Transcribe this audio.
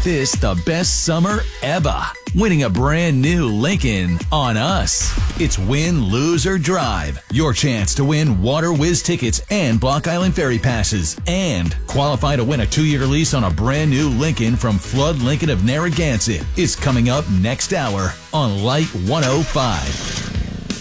this the best summer ever. Winning a brand new Lincoln on us. It's win, lose, or drive. Your chance to win Water Whiz tickets and Block Island Ferry passes. And qualify to win a 2-year lease on a brand new Lincoln from Flood Lincoln of Narragansett is coming up next hour on Light 105.